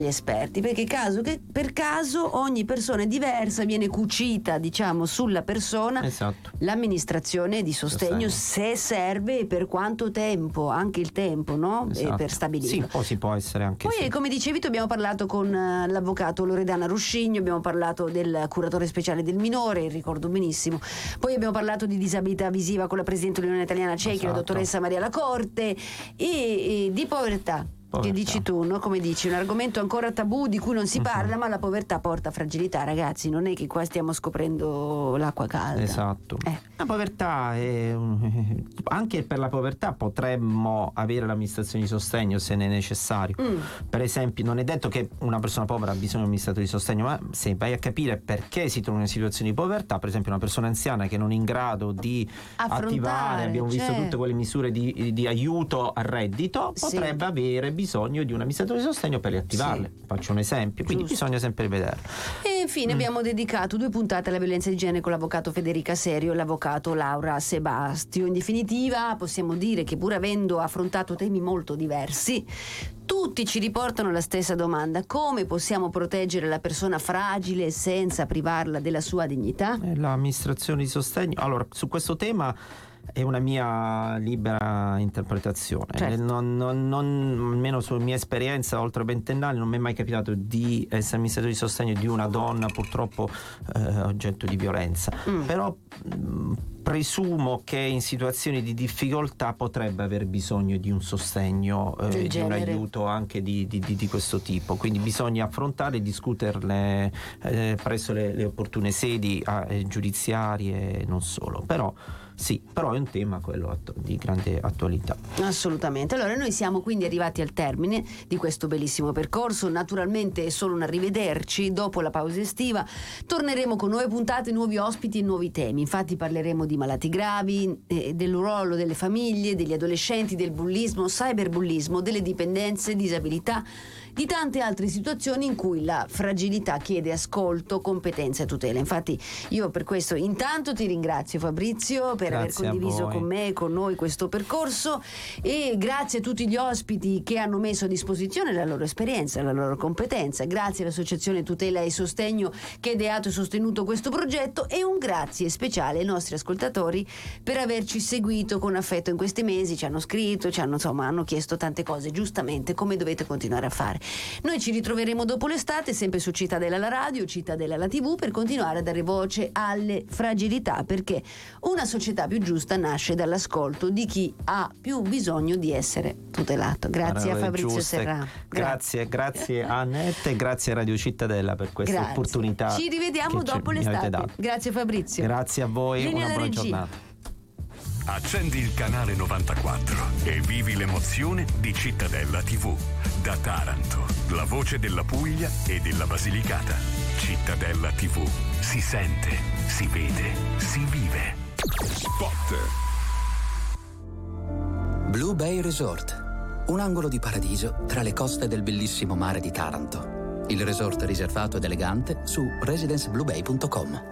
gli esperti, perché per caso ogni persona è diversa, viene cucita, diciamo, sulla persona. Esatto. L'amministrazione di sostegno, se serve, e per quanto tempo, anche il tempo, no? Esatto. Per stabilirlo. Sì, poi si può essere anche. Poi, come dicevi tu, abbiamo parlato con l'avvocato Loredana Ruscigno, abbiamo parlato del curatore speciale del minore, ricordo benissimo. Poi abbiamo parlato di disabilità visiva con la presidente dell'Unione Italiana Ciechi, esatto, la dottoressa Maria Lacorte, e di povertà. Che dici tu, no? Come dici, un argomento ancora tabù di cui non si parla, ma la povertà porta fragilità, ragazzi, non è che qua stiamo scoprendo l'acqua calda. Esatto. La povertà è anche per la povertà potremmo avere l'amministrazione di sostegno se ne è necessario. Per esempio, non è detto che una persona povera ha bisogno di un amministratore di sostegno, ma se vai a capire perché si trova in una situazione di povertà, per esempio una persona anziana che non è in grado di attivare, abbiamo visto tutte quelle misure di aiuto al reddito, potrebbe avere bisogno di un amministratore di sostegno per riattivarle. Faccio un esempio, quindi bisogna sempre vederlo. E infine abbiamo dedicato 2 puntate alla violenza di genere con l'avvocato Federica Serio e l'avvocato Laura Sebastio. In definitiva possiamo dire che, pur avendo affrontato temi molto diversi, tutti ci riportano la stessa domanda: come possiamo proteggere la persona fragile senza privarla della sua dignità? L'amministrazione di sostegno, allora, su questo tema è una mia libera interpretazione. Certo. Almeno sulla mia esperienza oltre 20 anni non mi è mai capitato di essere amministratore di sostegno di una donna purtroppo oggetto di violenza. Però presumo che in situazioni di difficoltà potrebbe aver bisogno di un sostegno, di un aiuto anche di questo tipo, quindi bisogna affrontare e discuterle presso le opportune sedi giudiziarie e non solo. Però è un tema quello di grande attualità. Assolutamente. Allora, noi siamo quindi arrivati al termine di questo bellissimo percorso. Naturalmente è solo un arrivederci. Dopo la pausa estiva torneremo con nuove puntate, nuovi ospiti e nuovi temi. Infatti parleremo di malati gravi, del ruolo delle famiglie, degli adolescenti, del bullismo, cyberbullismo, delle dipendenze, disabilità, di tante altre situazioni in cui la fragilità chiede ascolto, competenza e tutela. Infatti io per questo intanto ti ringrazio, Fabrizio, per aver condiviso con me e con noi questo percorso, e grazie a tutti gli ospiti che hanno messo a disposizione la loro esperienza, la loro competenza. Grazie all'Associazione Tutela e Sostegno che ha ideato e sostenuto questo progetto, e un grazie speciale ai nostri ascoltatori per averci seguito con affetto in questi mesi. Ci hanno scritto, hanno chiesto tante cose, giustamente, come dovete continuare a fare. Noi ci ritroveremo dopo l'estate, sempre su Cittadella la radio, Cittadella la TV, per continuare a dare voce alle fragilità, perché una società più giusta nasce dall'ascolto di chi ha più bisogno di essere tutelato. Grazie a Fabrizio Serra. Grazie a Annette e grazie a Radio Cittadella per questa opportunità. Ci rivediamo dopo l'estate. Grazie Fabrizio. Grazie a voi, una buona giornata. Accendi il canale 94 e vivi l'emozione di Cittadella TV. Da Taranto, la voce della Puglia e della Basilicata. Cittadella TV. Si sente, si vede, si vive. Spot. Blue Bay Resort. Un angolo di paradiso tra le coste del bellissimo mare di Taranto. Il resort riservato ed elegante su residencebluebay.com.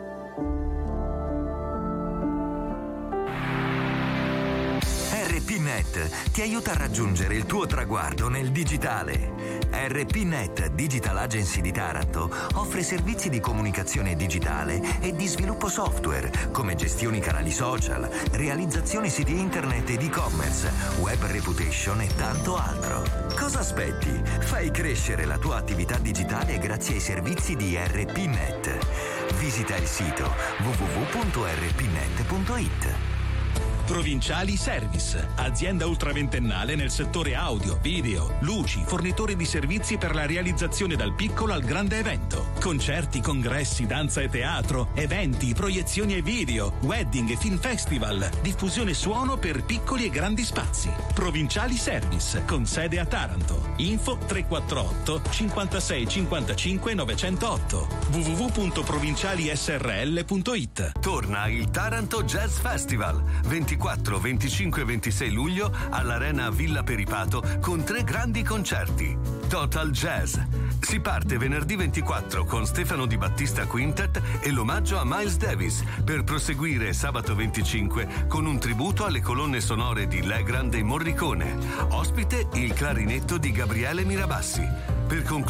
RPNet ti aiuta a raggiungere il tuo traguardo nel digitale. RPNet Digital Agency di Taranto offre servizi di comunicazione digitale e di sviluppo software, come gestioni canali social, realizzazione siti internet ed e-commerce, web reputation e tanto altro. Cosa aspetti? Fai crescere la tua attività digitale grazie ai servizi di RPNet. Visita il sito www.rpnet.it. Provinciali Service, azienda ultraventennale nel settore audio, video, luci, fornitore di servizi per la realizzazione dal piccolo al grande evento. Concerti, congressi, danza e teatro, eventi, proiezioni e video, wedding e film festival, diffusione suono per piccoli e grandi spazi. Provinciali Service, con sede a Taranto. Info 348 56 55 908 www.provincialisrl.it. Torna il Taranto Jazz Festival 24, 25 e 26 luglio all'Arena Villa Peripato con 3 grandi concerti. Total Jazz. Si parte venerdì 24 con Stefano Di Battista Quintet e l'omaggio a Miles Davis, per proseguire sabato 25 con un tributo alle colonne sonore di Legrand e Morricone. Ospite il clarinetto di Gabriele Mirabassi. Per concludere